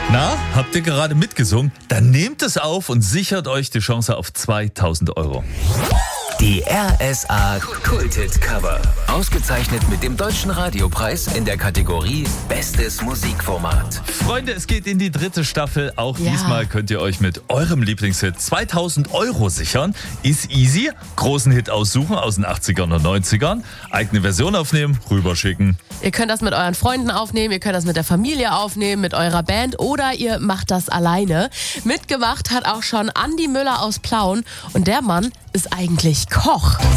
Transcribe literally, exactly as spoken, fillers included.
Na, habt ihr gerade mitgesungen? Dann nehmt es auf und sichert euch die Chance auf zweitausend Euro. Die R S A Kulthit Cover. Ausgezeichnet mit dem Deutschen Radiopreis in der Kategorie Bestes Musikformat. Freunde, es geht in die dritte Staffel. Auch Ja. diesmal könnt ihr euch mit eurem Lieblingshit zweitausend Euro sichern. Ist easy. Großen Hit aussuchen aus den achtzigern und neunzigern. Eigene Version aufnehmen, rüberschicken. Ihr könnt das mit euren Freunden aufnehmen, ihr könnt das mit der Familie aufnehmen, mit eurer Band oder ihr macht das alleine. Mitgemacht hat auch schon Andi Müller aus Plauen und der Mann ist eigentlich Koch.